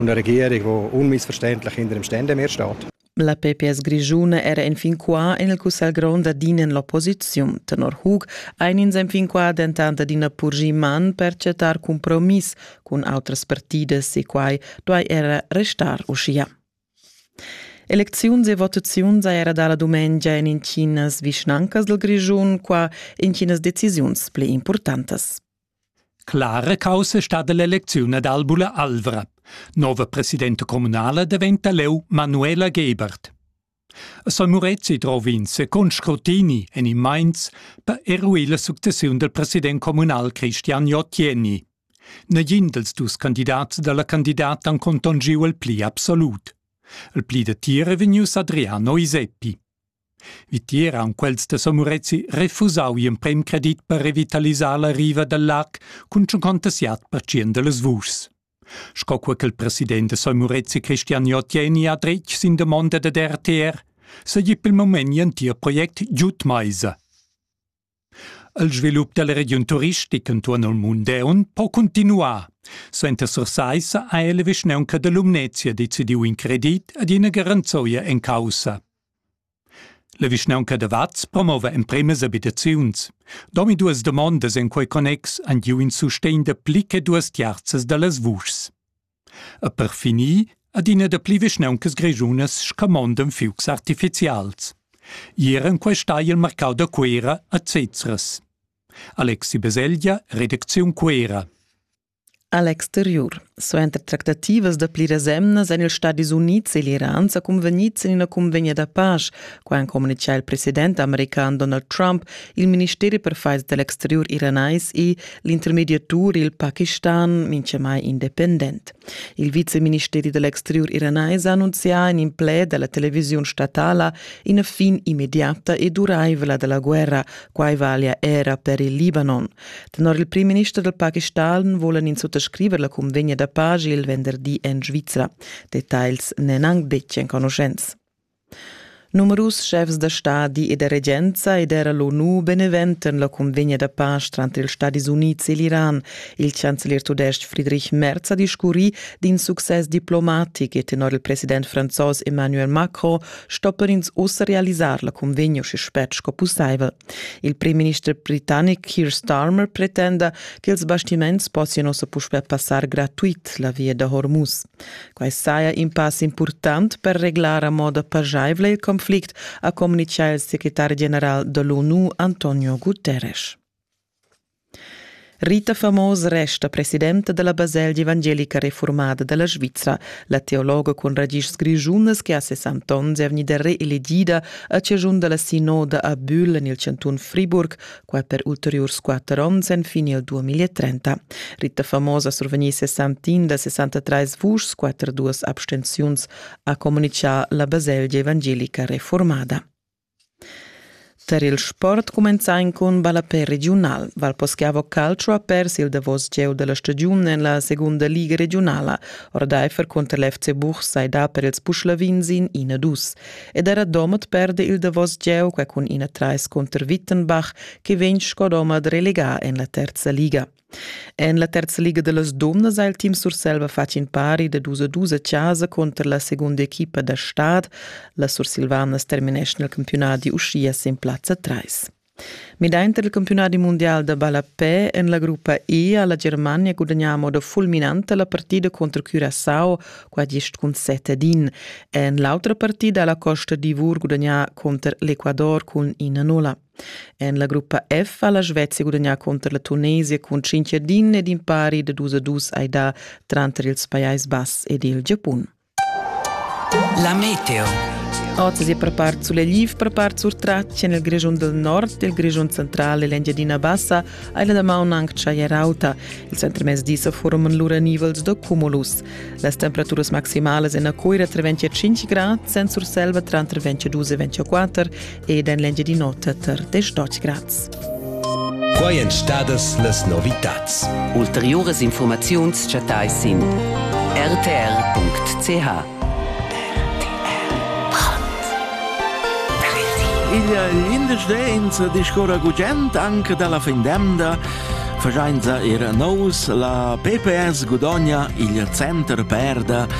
Una Regierung, die unmissverständlich hinter dem Ständemeer steht. La PPS Grigiuna era in fin qua en el Cussel Gronda din en l'opposizione. Tenor Hug ein in sem fin qua dentanta dina purgi man per cetar compromis con altres partides e quai duai era restar uscia. Elecziuns e votaziuns era dalla domenica in incinas vischnancas del Grigiun qua incinas decisions ple importantes. Clara causa sta dell'elezione ad Albula Alvra. Nova presidente comunale diventa leu Manuela Gebert. A Somurezzi trovinse con scrutini en in Mainz per eruire la successione del presidente comunale Christian Jottieni. Negin dels dus candidats della candidata an contongiu il pli absolut. Il pli de tire venius Adriano Iseppi. Vitiera an quels de Somurezzi refusau un prem credit per revitalisar la riva del lac cun 57% de les vus. Scocqua che il presidente Somurezzi Christian Jottieni ha dretg sin demanda de RTR, se gli pel moment un tir project giutmeisa. Il svilup della regione turistica intorno al Mundeun può continuare. Suenter sorsaisa a ele visneunca de Lumnezia decidiu in credit ad una garanzoia en causa. La visneunca de Vaz promova en premes abitaziuns. Domi duas demandas en quei connex andiu in sustegn de pli che duas tiarzas de las vuschs. A per finì ad ina de pli visneuncas grigiunas scamondan fiux artificials. Ier en quei stai il mercau de Quera a Zezras. Alexi Beselgia, redacziun Quera. All'exterior. Suenter tractativas da pli resemnas en il Stadis Units e l'Iran sa convenits in una convegna da pace, quan comunica il presidente americano Donald Trump, il Ministeri per Fais dell'Exterior iranais e l'intermediatur il Pakistan, mince mai independent. Il viceministeri dell'Exterior iranais annunzia in ple della televisione statale una fin immediata e durevole della guerra, quai valia era per il Libanon. Tenor il primo ministro del Pakistan volen in sottoscrivere la convegna da pace il venerdì in Svizzera. Details nenang becce in conoscenza. Numerus chefs da stadi e da regenza ed era l'ONU beneventen la convegna da pace tra il Stati Uniti e l'Iran. Il chancelier tudest Friedrich Merz ha discurri din success diplomatic e tenor il president franzos Emmanuel Macron stopper ins ossa realisar la convegna si spetsch co possibile. Il prime minister britannic Keir Starmer pretenda che ils bastiments possiano se pusper passar gratuit la via da Hormuz. Quai saia un pass important per reglar a modo pajaivle il conflict, a comunicar il segretario generale dell'ONU Antonio Guterres. Rita Famos resta presidente della Baselgia Evangelica Reformada della Svizzera. La teologa con radici grigiunas che a 60 anni è venuta reelegida a cejun della Sinode a Bühl nel canton Fribourg, qua per ulteriori 4 anni sen fine il 2030. Rita Famos ha survegni 60 da 63 vuschs, 42 abstenzions a comunicar la Baselgia Evangelica Reformada. Per il sport comenzain con Balapè regional. Valposchiavo Calcio ha perso il davos geu della stagione nella seconda liga regionale. Ordeifer contro l'FC Buch sai da per ils Puschlavins in Ina Dus. Ed era domat perde il davos geu que con Ina Treis contro Wittenbach che vensch codomat relega in la terza liga. En la terza liga de las Domnas ha il team Surselva fatto in pari de 2-2 casa contro la seconda equipa da Stad. La Sursilvanas terminesce nel campionato di Uscias in Plaza 3. Mediante il campionato mondiale da Balapè en la gruppa E alla Germania guadagniamo da fulminante la partita contro Curaçao qua gest con 7-1. En l'altra partita alla Costa d'Ivor guadagna contro l'Equador con 1-0. En la gruppa F alla Svezia guadagna contro la Tunisia con 5-1 ed in pari da 2-2 ai da tra ils Pais Bas ed il Giappone. La meteo. Oggi si prepara sulle liv, prepara sur tracce nel Grigion del Nord, il Grigion centrale, l'Engiadina Bassa, e la Maun anche Chaierauta. Il centro mesdisa formano lura nivels de cumulus. Le temperature maximali sono a Coira tra 25 gradi, sen sur selva tra 22 e 24 ed in l'Engiadina tra 18 gradi. Quai en stadas las novitats. Ulteriores informazions chatais sin rtr.ch. Il l'indice discorre gugent anche dalla findemda Fagianza era nous, la PPS Guadogna, il center perda